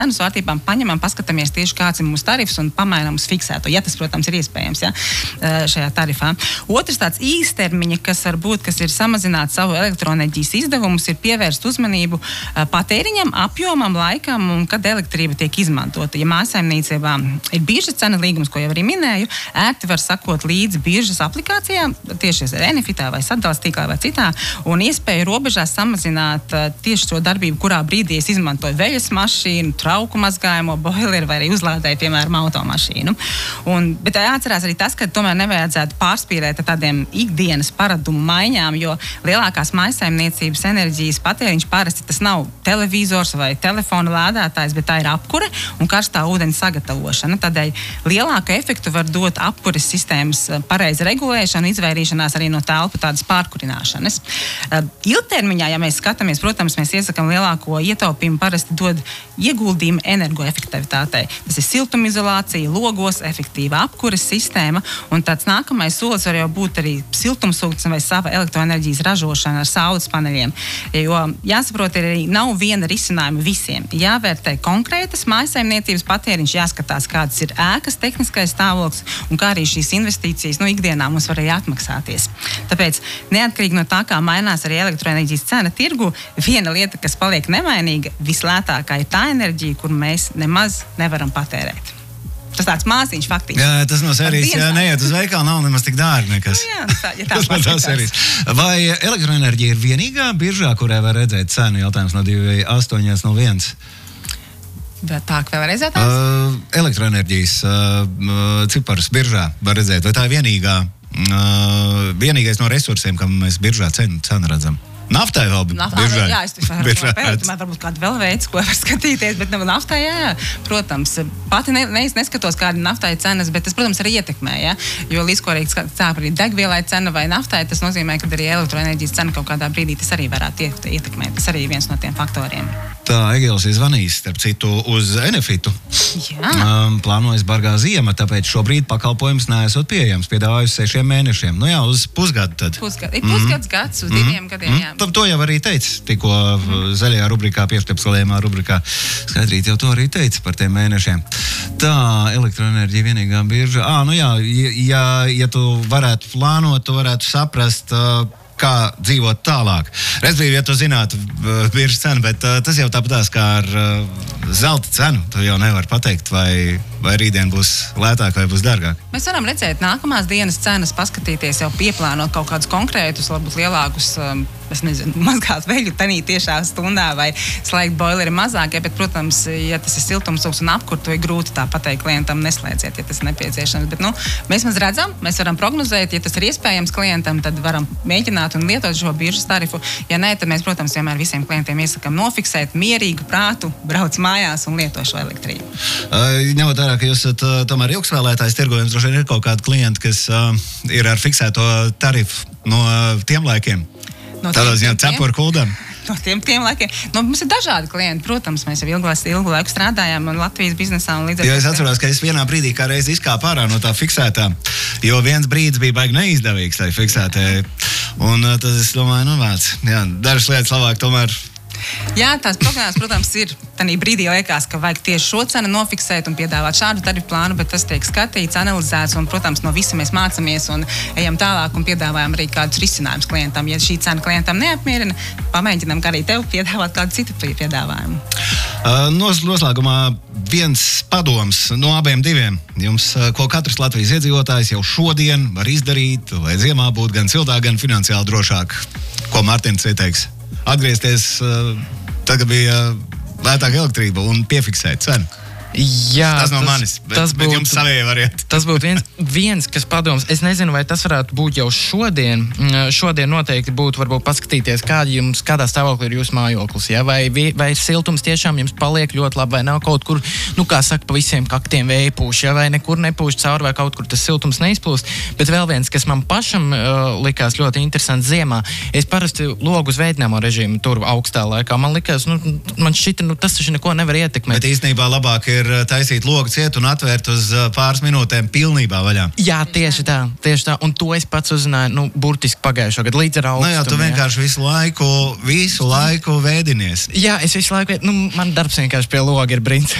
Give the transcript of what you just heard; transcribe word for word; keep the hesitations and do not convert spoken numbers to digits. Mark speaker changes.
Speaker 1: cenu svārstībām, paņemam, paskatāmies tieši kāds ir mūsu tarifs un pamainām uz fiksēto, ja tas, protams, ir iespējams, ja, šajā tarifā. Otrs tāds īstermiņa, kas var būt, kas ir samazināt savu elektroenerģijas izdevumus, ir pievērst uzmanību patēriņam, apjomam, laikam un kad elektrība tiek izmantota. Ja mājsaimniecībā ir biržas cena līgums, ko jau arī minēju, ērti var sakot līdzi biržas aplikācijā, tieši Enefitā vai sadales tīklā vai citā, un iespēju robežās samazināt tieši šo darbību, kurā brīdī es izmantoju veļas mašīnu, trauku mazgājumu, boileri vai arī uzlādēju, piemēram, automašīnu. Un, bet jāatcerās arī tas, ka tomēr nevajadzētu pārspīlēt ar tādiem ikdienas paradumu maiņām, jo lielākās mājsaimniecības enerģijas patēriņš parasti tas nav televizors vai telefona lādētājs, bet tā ir apkure un karstā ūdeņa sagatavošana. Tādēļ lielāku efektu var dot apkures sistēmas pareiza regulēšana, izvairīšanās arī no telpu tādas pārkurināšanas. Ilgtermiņā, ja mēs skatāmies, protams, mēs iesakam lielāko ietaupījumu parasti dod ieguldījumu energoefektivitātei. Tas ir siltumizolācija, logos, efektīva apkures sistēma, un tāds nākamais solis var jau būt arī siltumsūknis vai sava elektroenerģijas ražošana ar saules paneļiem. Jo jāsaprot, arī nav viena risinājuma visiem. Jāvērtē konkrētas mājsaimniecības patēriņš, jāskatās, kāds ir ēkas tehniskais stāvoklis un kā arī šīs investīcijas no ikdienā mums var arī atmaksāties. Tāpēc neatkarīgi no tā, kā mainās arī elektroenerģijas cena tirgu, viena lieta, kas paliek nemainīga, vislētākā ir tā enerģija, kur mēs nemaz nevaram patērēt. Tas tāds māsīņš faktiski.
Speaker 2: Jā, tas no sērijas, ja neiet uz veikalu, nav nemaz tik dārgi nekas.
Speaker 1: Jā, tā, ja tā paskatās.
Speaker 2: Vai elektroenerģija ir vienīgā biržā, kurē var redzēt cenu? Jautājums no divi astoņi nulle viens.
Speaker 1: Bet tā, ka vēlreiz jātājums?
Speaker 2: Uh, elektroenerģijas uh, ciparus biržā var redzēt. Vai tā ir vienīgā, uh, vienīgais no resursiem, kam mēs biržā cenu, cenu redzam? Naftai vēl biržā.
Speaker 1: Jā, es varu pēc, varbūt kādu vēl veids, ko var skatīties, bet naftai, jā, jā, protams. Pati ne, ne, neskatos, kāda naftai cenas, bet tas, protams, arī ietekmē, jā. Jo līdz ko arī cēp arī degvielai cena vai naftai, tas nozīmē, ka arī elektroenerģijas cena kaut kādā brīdī tas arī varētu ietekmēt. Tas arī viens no tiem faktoriem.
Speaker 2: Tā Egils ir zvanījis, starp citu, uz Enefitu.
Speaker 1: Jā.
Speaker 2: Um, plānojas bargā ziema, tāpēc šobrīd pakalpojums neesot pieejams, piedāvāju sešiem mēnešiem. Nu jā, uz pusgadu tad.
Speaker 1: Pusgad, ir pusgads mm-hmm. gads, uz diviem mm-hmm. gadiem, jā.
Speaker 2: To jau arī teica, tikko mm-hmm. zaļajā rubrikā, piešķepskalējumā rubrikā. Skaidrīt jau to arī teica par tiem mēnešiem. Tā, elektroenerģija vienīgā birža. Ā, nu jā, ja, ja tu varētu plānot, tu varētu saprast, kā dzīvot tālāk. Respektīvi, ja tu zinātu biržas cenu, bet uh, tas jau tāpatās kā ar uh, zelta cenu. Tu jau nevar pateikt, vai, vai rītdien būs lētāk vai būs dārgāk.
Speaker 1: Mēs varam redzēt nākamās dienas cenas, paskatīties, jau pieplānot kaut kādus konkrētus, varbūt lielākus, um, es nezinu, mazgāt veļu tenī tiešā stundā vai slēgt boileri mazāk, ja, bet, protams, ja tas ir siltumsūks un apkur, to ir grūti tā pateikt klientam, neslēdziet, ja tas ir nepieciešams. Bet, nu, mēs maz redzam, mēs varam prognozēt, ja tas ir iespējams klientam, tad varam mēģināt un lietot šo biržas tarifu. Ja nē, tad mēs, protams, vienmēr visiem klientiem iesakām nofiksēt mierīgu prātu, brauc mājās un lieto šo elektrību.
Speaker 2: Uh, ņemot vērā, ka jūs esat uh, tomēr ilgspēlētājs tirgojums, droši vien ir kaut kādi klienti, kas uh, ir ar fiksēto tarifu no uh, tiem laikiem. No tādā ziņā cepuru kuldam.
Speaker 1: No tiem, tiem laikiem. Nu, mums ir dažādi klienti, protams, mēs jau ilgu, ilgu laiku strādājām Latvijas biznesā un līdz ar to.
Speaker 2: Jo es atceros, ka es vienā brīdī kā reiz izkāpu ārā no tā fiksētā, jo viens brīdis bija baigi neizdevīgs tai fiksētē. Un uh, tad es domāju, nu vārds, jā, dažas lietas labāk tomēr.
Speaker 1: Jā, tās programmas, protams, ir. Tanī brīdī liekas, ka vajag tieši šo cenu nofiksēt un piedāvāt šādu tarifu plānu, bet tas tiek skatīts, analizēts un, protams, no visa mēs mācamies un ejam tālāk un piedāvājam arī kādus risinājumus klientam. Ja šī cena klientam neapmierina, pamēģinām arī tev piedāvāt kādu citu piedāvājumu.
Speaker 2: Uh, nos, noslēgumā viens padoms no abiem diviem. Jums, uh, ko katrs Latvijas iedzīvotājs jau šodien var izdarīt, lai ziemā būtu gan siltāk, gan finansiāli drošāk. Ko Mārtiņš ieteiks? Atgriezties, uh, tagad bija uh, lētāka elektrība un piefiksēt cenu.
Speaker 3: Jā,
Speaker 2: tas no
Speaker 3: tas,
Speaker 2: manis, bet,
Speaker 3: tas
Speaker 2: bet
Speaker 3: būtu,
Speaker 2: jums savie varianti.
Speaker 3: Tas būtu viens, viens, kas padoms. Es nezinu, vai tas varētu būt jau šodien. Šodien noteikti būtu varbūt paskatīties, kāda jums, kādā stāvoklī ir jūsu mājoklis. Ja? Vai, vai siltums tiešām jums paliek ļoti labi, vai nav kaut kur, nu kā saka, pa visiem kaktiem vēja pūš, ja? Vai nekur nepūš cauri, vai kaut kur tas siltums neizplūst. Bet vēl viens, kas man pašam uh, likās ļoti interesants ziemā. Es parasti logu uz veidināmo režīmu tur augstā laikā. Man likās, nu, man šķita, nu, tas taču neko nevar ietekmēt.
Speaker 2: Bet īstenībā labāk ir ir taisīt logu ciet un atvērt uz pāris minūtēm pilnībā vaļā.
Speaker 3: Jā, tieši tā, tieši tā. Un to es pats uzzināju, nu, burtiski pagājušo gadu līdz ar augstumu.
Speaker 2: Nu jā, tu vienkārši visu laiku, visu laiku vēdinies.
Speaker 3: Jā, es visu laiku, nu, man darbs vienkārši pie loga ir brints.